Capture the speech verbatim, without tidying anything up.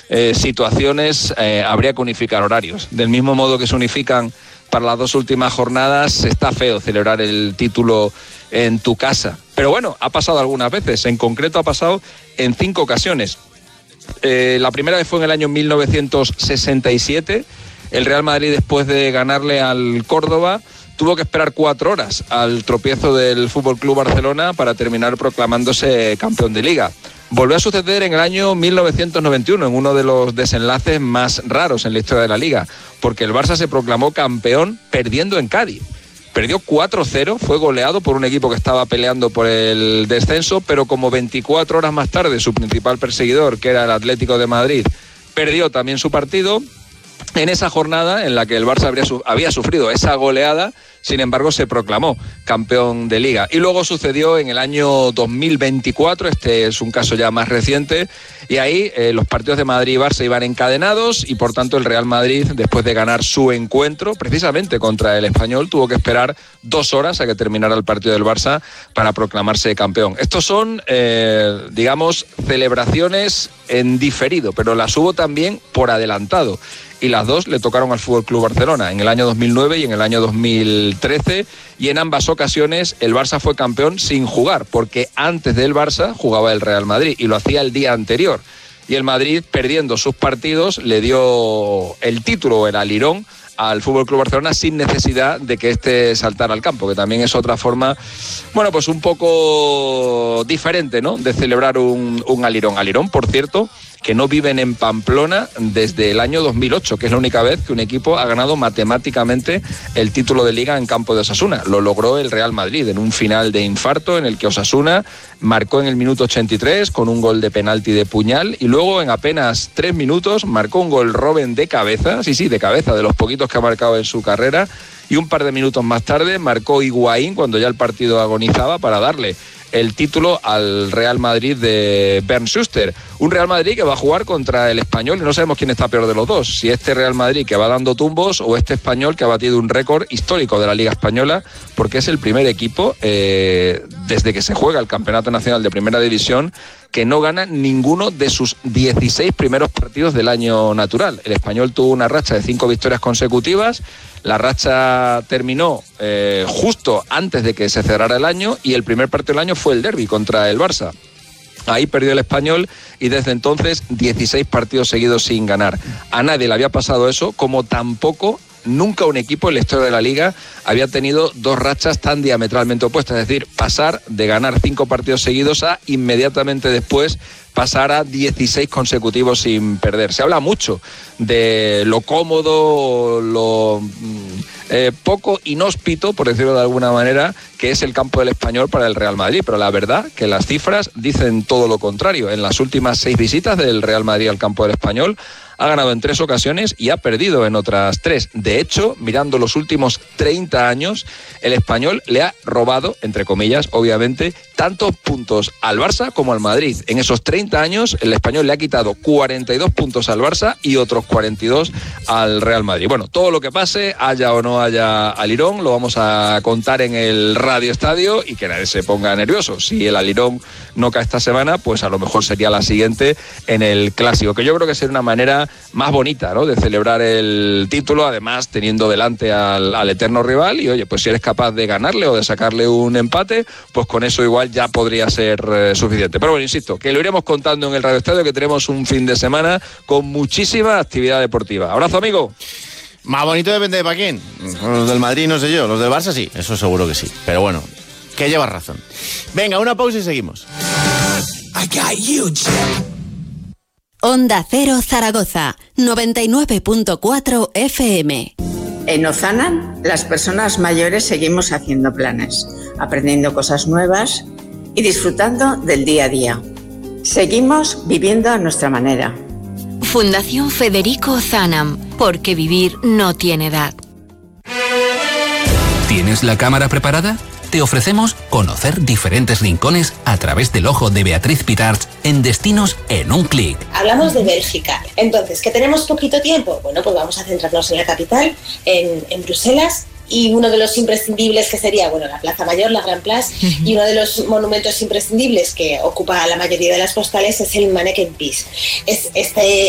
eh, situaciones eh, habría que unificar horarios. Del mismo modo que se unifican para las dos últimas jornadas, está feo celebrar el título en tu casa. Pero bueno, ha pasado algunas veces, en concreto ha pasado en cinco ocasiones. Eh, la primera vez fue en el año mil novecientos sesenta y siete, el Real Madrid, después de ganarle al Córdoba, tuvo que esperar cuatro horas al tropiezo del F C Barcelona para terminar proclamándose campeón de Liga. Volvió a suceder en el año mil novecientos noventa y uno, en uno de los desenlaces más raros en la historia de la Liga, porque el Barça se proclamó campeón perdiendo en Cádiz. Perdió cuatro cero, fue goleado por un equipo que estaba peleando por el descenso, pero como veinticuatro horas más tarde su principal perseguidor, que era el Atlético de Madrid, perdió también su partido. En esa jornada en la que el Barça habría, había sufrido esa goleada, sin embargo se proclamó campeón de Liga. Y luego sucedió en el año dos mil veinticuatro, este es un caso ya más reciente, y ahí eh, los partidos de Madrid y Barça iban encadenados y por tanto el Real Madrid, después de ganar su encuentro, precisamente contra el Español, tuvo que esperar dos horas a que terminara el partido del Barça para proclamarse campeón. Estos son, eh, digamos, celebraciones en diferido, pero las hubo también por adelantado. Y las dos le tocaron al F C Barcelona, en el año dos mil nueve y en el año dos mil trece, y en ambas ocasiones el Barça fue campeón sin jugar, porque antes del Barça jugaba el Real Madrid y lo hacía el día anterior. Y el Madrid, perdiendo sus partidos, le dio el título, el alirón, al F C Barcelona sin necesidad de que éste saltara al campo, que también es otra forma, bueno, pues un poco diferente, ¿no?, de celebrar un, un alirón. Alirón, por cierto, que no viven en Pamplona desde el año dos mil ocho, que es la única vez que un equipo ha ganado matemáticamente el título de Liga en campo de Osasuna. Lo logró el Real Madrid en un final de infarto en el que Osasuna marcó en el minuto ochenta y tres con un gol de penalti de puñal y luego en apenas tres minutos marcó un gol Robben de cabeza, sí, sí, de cabeza, de los poquitos que ha marcado en su carrera, y un par de minutos más tarde marcó Higuaín cuando ya el partido agonizaba para darle el título al Real Madrid de Bernd Schuster. Un Real Madrid que va a jugar contra el Español y no sabemos quién está peor de los dos, si este Real Madrid que va dando tumbos o este Español que ha batido un récord histórico de la Liga Española, porque es el primer equipo eh, desde que se juega el Campeonato Nacional de Primera División que no gana ninguno de sus dieciséis primeros partidos del año natural. El Español tuvo una racha de cinco victorias consecutivas. La racha terminó eh, justo antes de que se cerrara el año y el primer partido del año fue el derbi contra el Barça. Ahí perdió el Español y desde entonces dieciséis partidos seguidos sin ganar. A nadie le había pasado eso, como tampoco nunca un equipo en la historia de la Liga había tenido dos rachas tan diametralmente opuestas, es decir, pasar de ganar cinco partidos seguidos a inmediatamente después pasar a dieciséis consecutivos sin perder. Se habla mucho de lo cómodo, lo eh, poco inhóspito, por decirlo de alguna manera, que es el campo del Español para el Real Madrid, pero la verdad que las cifras dicen todo lo contrario. En las últimas seis visitas del Real Madrid al campo del Español ha ganado en tres ocasiones y ha perdido en otras tres. De hecho, mirando los últimos treinta años, el Español le ha robado, entre comillas, obviamente, tantos puntos al Barça como al Madrid. En esos treinta años, el Español le ha quitado cuarenta y dos puntos al Barça y otros cuarenta y dos al Real Madrid. Bueno, todo lo que pase, haya o no haya alirón, lo vamos a contar en el Radio Estadio y que nadie se ponga nervioso. Si el alirón no cae esta semana, pues a lo mejor sería la siguiente en el Clásico, que yo creo que sería una manera más bonita, ¿no?, de celebrar el título, además teniendo delante al, al eterno rival, y oye, pues si eres capaz de ganarle o de sacarle un empate, pues con eso igual ya podría ser eh, suficiente. Pero bueno, insisto, que lo iremos contando en el Radio Estadio, que tenemos un fin de semana con muchísima actividad deportiva. Abrazo, amigo. Más bonito depende de para quién. Los del Madrid no sé yo, los del Barça sí, eso seguro que sí. Pero bueno, que llevas razón. Venga, una pausa y seguimos. I got you, Chip. Onda Cero Zaragoza, noventa y nueve punto cuatro F M. En Ozanan, las personas mayores seguimos haciendo planes, aprendiendo cosas nuevas y disfrutando del día a día. Seguimos viviendo a nuestra manera. Fundación Federico Ozanam, porque vivir no tiene edad. ¿Tienes la cámara preparada? Te ofrecemos conocer diferentes rincones a través del ojo de Beatriz Pitarch en Destinos en un clic. Hablamos de Bélgica. Entonces, ¿que tenemos poquito tiempo? Bueno, pues vamos a centrarnos en la capital, en, en Bruselas. Y uno de los imprescindibles que sería, bueno, la Plaza Mayor, la Gran Place, uh-huh. Y uno de los monumentos imprescindibles que ocupa la mayoría de las postales es el Manneken Pis. Es este